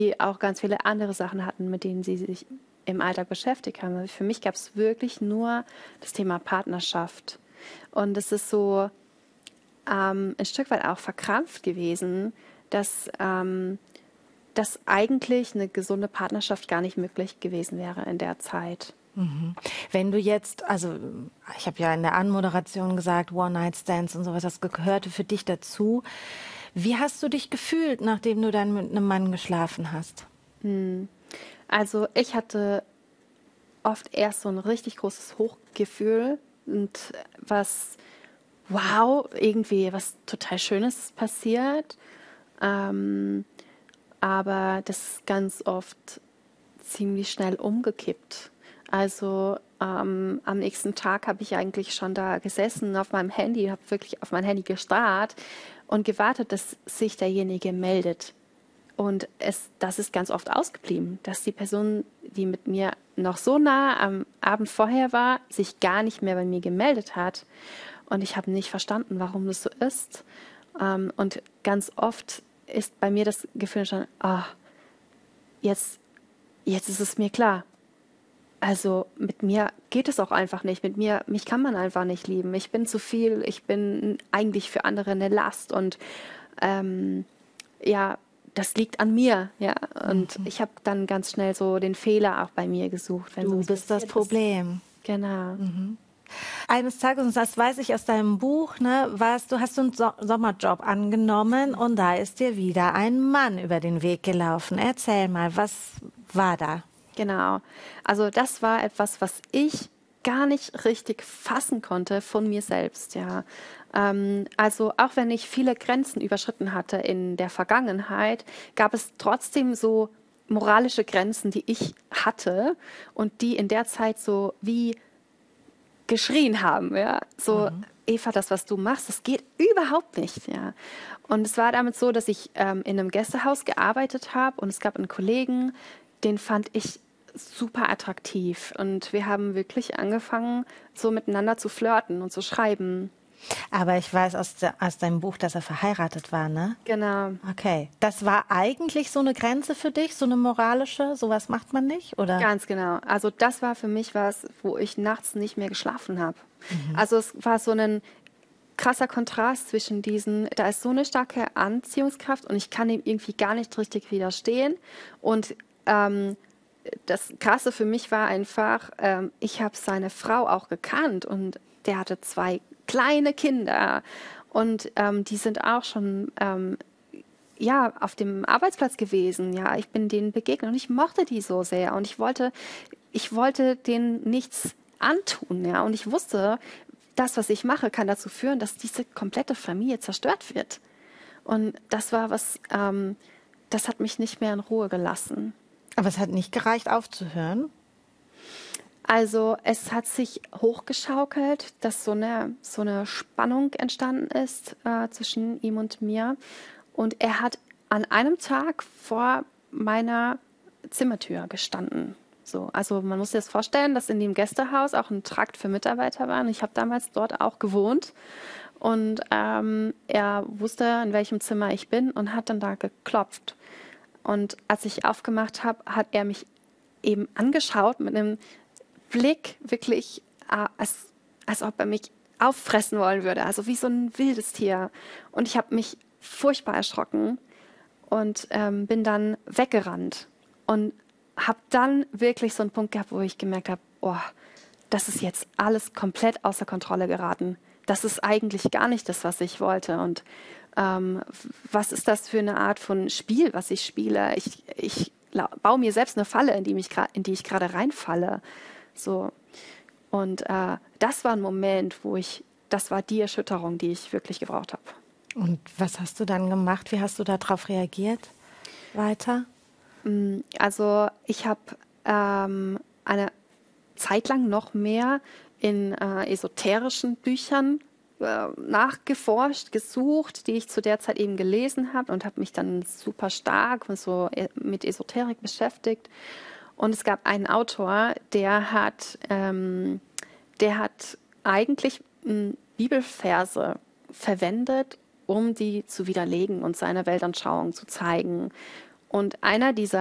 auch ganz viele andere Sachen hatten, mit denen sie sich im Alltag beschäftigt haben. Für mich gab es wirklich nur das Thema Partnerschaft. Und es ist so ein Stück weit auch verkrampft gewesen, dass eigentlich eine gesunde Partnerschaft gar nicht möglich gewesen wäre in der Zeit. Wenn du jetzt, also ich habe ja in der Anmoderation gesagt, One-Night-Stands und sowas, das gehörte für dich dazu. Wie hast du dich gefühlt, nachdem du dann mit einem Mann geschlafen hast? Also ich hatte oft erst so ein richtig großes Hochgefühl und wow, irgendwie was total Schönes ist passiert. Aber das ist ganz oft ziemlich schnell umgekippt. Also am nächsten Tag habe ich eigentlich schon da gesessen auf meinem Handy, habe wirklich auf mein Handy gestarrt und gewartet, dass sich derjenige meldet. Und das ist ganz oft ausgeblieben, dass die Person, die mit mir noch so nah am Abend vorher war, sich gar nicht mehr bei mir gemeldet hat. Und ich habe nicht verstanden, warum das so ist. Und ganz oft ist bei mir das Gefühl schon, jetzt ist es mir klar. Also mit mir geht es auch einfach nicht. Mich kann man einfach nicht lieben. Ich bin zu viel. Ich bin eigentlich für andere eine Last. Und ja, das liegt an mir. Ja, und ich habe dann ganz schnell so den Fehler auch bei mir gesucht. Wenn Du sowas bist das passiert ist. Problem. Genau. Eines Tages, und das weiß ich aus deinem Buch, ne, du hast einen Sommerjob angenommen und da ist dir wieder ein Mann über den Weg gelaufen. Erzähl mal, was war da? Genau. Also das war etwas, was ich gar nicht richtig fassen konnte von mir selbst, ja. Also auch wenn ich viele Grenzen überschritten hatte in der Vergangenheit, gab es trotzdem so moralische Grenzen, die ich hatte und die in der Zeit so wie geschrien haben, ja. So, Eva, das, was du machst, das geht überhaupt nicht, ja. Und es war damit so, dass ich in einem Gästehaus gearbeitet habe und es gab einen Kollegen, den fand ich super attraktiv. Und wir haben wirklich angefangen, so miteinander zu flirten und zu schreiben. Aber ich weiß aus deinem Buch, dass er verheiratet war, ne? Genau. Okay. Das war eigentlich so eine Grenze für dich, so eine moralische? Sowas macht man nicht, oder? Ganz genau. Also das war für mich was, wo ich nachts nicht mehr geschlafen habe. Also es war so ein krasser Kontrast zwischen diesen, da ist so eine starke Anziehungskraft und ich kann ihm irgendwie gar nicht richtig widerstehen. Und das Krasse für mich war einfach, ich habe seine Frau auch gekannt und der hatte 2 kleine Kinder und die sind auch schon ja, auf dem Arbeitsplatz gewesen. Ja, ich bin denen begegnet und ich mochte die so sehr und ich wollte denen nichts antun. Ja, und ich wusste, das, was ich mache, kann dazu führen, dass diese komplette Familie zerstört wird. Und das war was, das hat mich nicht mehr in Ruhe gelassen. Aber es hat nicht gereicht, aufzuhören. Also es hat sich hochgeschaukelt, dass so eine Spannung entstanden ist zwischen ihm und mir. Und er hat an einem Tag vor meiner Zimmertür gestanden. So, also man muss sich das vorstellen, dass in dem Gästehaus auch ein Trakt für Mitarbeiter war. Und ich habe damals dort auch gewohnt. Und er wusste, in welchem Zimmer ich bin und hat dann da geklopft. Und als ich aufgemacht habe, hat er mich eben angeschaut mit einem Blick, wirklich, als ob er mich auffressen wollen würde. Also wie so ein wildes Tier. Und ich habe mich furchtbar erschrocken und bin dann weggerannt. Und habe dann wirklich so einen Punkt gehabt, wo ich gemerkt habe, oh, das ist jetzt alles komplett außer Kontrolle geraten. Das ist eigentlich gar nicht das, was ich wollte. Und was ist das für eine Art von Spiel, was ich spiele? Ich baue mir selbst eine Falle, in die ich gerade reinfalle. So. Und das war ein Moment, das war die Erschütterung, die ich wirklich gebraucht habe. Und was hast du dann gemacht? Wie hast du darauf reagiert? Weiter? Also ich habe eine Zeit lang noch mehr in esoterischen Büchern nachgeforscht, gesucht, die ich zu der Zeit eben gelesen habe und habe mich dann super stark mit Esoterik beschäftigt. Und es gab einen Autor, der hat eigentlich Bibelverse verwendet, um die zu widerlegen und seine Weltanschauung zu zeigen. Und einer dieser